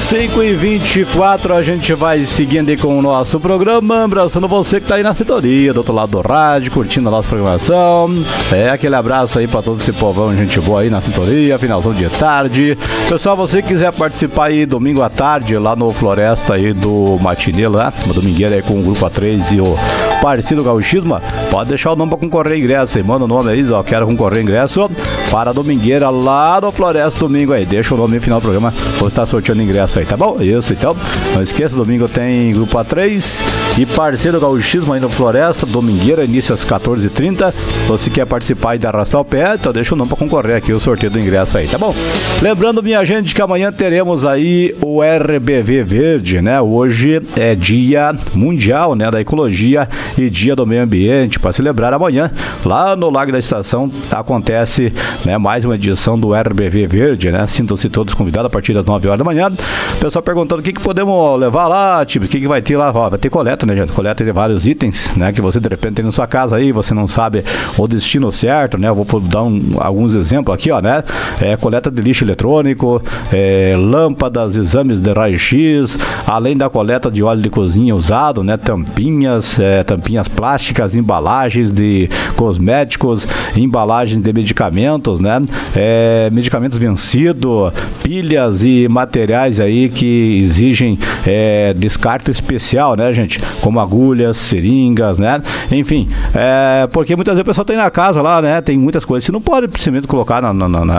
5h24, a gente vai seguindo aí com o nosso programa, abraçando você que tá aí na sintonia, do outro lado do rádio, curtindo a nossa programação. Aquele abraço aí pra todo esse povão, gente boa aí na sintonia, finalzão de tarde. Pessoal, você que quiser participar aí domingo à tarde, lá no Floresta aí do Matinê, lá, uma domingueira aí com o Grupo A3 e o Parecido Gauchismo, pode deixar o nome pra concorrer ingresso aí, manda o nome aí, ó, quero concorrer ingresso para a domingueira lá no Floresta domingo aí, deixa o nome no final do programa, vou estar sorteando ingresso aí, tá bom? Isso, então, não esqueça, domingo tem Grupo A3 e Parceiro Gauchismo aí no Floresta, domingueira, início às 14h30, você quer participar e dar arrastar o pé, então deixa o nome pra concorrer aqui, o sorteio do ingresso aí, tá bom? Lembrando, minha gente, que amanhã teremos aí o RBV Verde, né? Hoje é dia mundial, né, da ecologia e dia do meio ambiente, para celebrar amanhã, lá no Lago da Estação, acontece, né, mais uma edição do RBV Verde, né? Sintam-se todos convidados a partir das 9 horas da manhã. O pessoal perguntando o que podemos levar lá, tipo, o que vai ter lá? Ó, vai ter coleta, né, gente? Coleta de vários itens, né, que você de repente tem na sua casa aí, você não sabe o destino certo, né? Eu vou dar alguns exemplos aqui, ó, né? Coleta de lixo eletrônico, lâmpadas, exames de raio-x, além da coleta de óleo de cozinha usado, né? Tampinhas plásticas, embalagens de cosméticos, embalagens de medicamentos, né? Medicamentos vencidos, pilhas e materiais aí que exigem descarte especial, né, gente? Como agulhas, seringas, né? Enfim, porque muitas vezes o pessoal tem na casa lá, né? Tem muitas coisas. Você não pode simplesmente colocar lá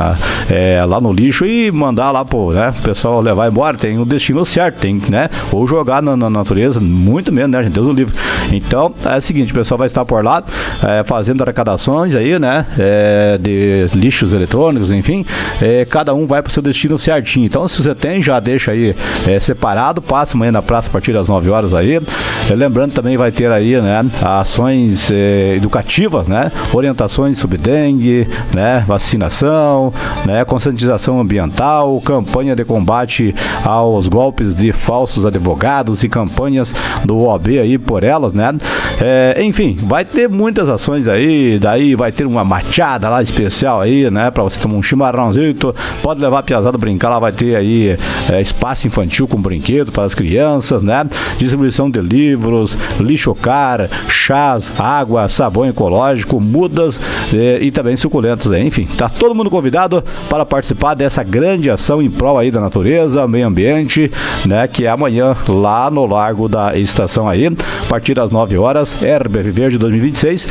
no lixo e mandar lá pro, né, o pessoal levar embora. Tem o destino certo, tem, né? Ou jogar na natureza, muito menos, né, gente? Deus do livre. Então, é o seguinte, o pessoal vai estar por lá fazendo arrecadações aí, né? De lixos eletrônicos, enfim. Cada um vai pro seu destino certinho. Então, se você tem, já deixa aí separado, passa amanhã na praça a partir das 9 horas aí. Lembrando, também vai ter aí, né, ações educativas, né? Orientações sobre dengue, né? Vacinação, né? Conscientização ambiental, campanha de combate aos golpes de falsos advogados e campanhas do OAB aí por elas, né? Enfim, vai ter muitas ações aí, daí vai ter uma machada lá especial aí, né? Pra você tomar um chimarrãozinho, pode levar a piazada brincar, lá vai ter aí espaço infantil com brinquedo para as crianças, né? Distribuição de livros, lixocar, chás, água, sabão ecológico, mudas e também suculentos, enfim, tá todo mundo convidado para participar dessa grande ação em prol aí da natureza, meio ambiente, né? Que é amanhã lá no Largo da Estação aí, a partir das 9 horas, RBV Verde 2026,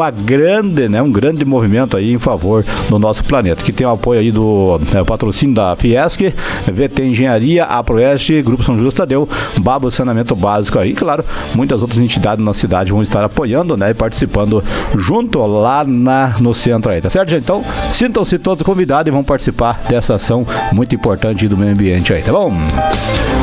um grande movimento aí em favor do nosso planeta, que tem o apoio aí do patrocínio da Fiesc, VT Engenharia, Aproeste, Grupo São Justo Tadeu, Babo Saneamento Básico aí, claro, muitas outras entidades na cidade vão estar apoiando, né, e participando junto lá no centro aí, tá certo, gente? Então, sintam-se todos convidados e vão participar dessa ação muito importante do meio ambiente aí, tá bom?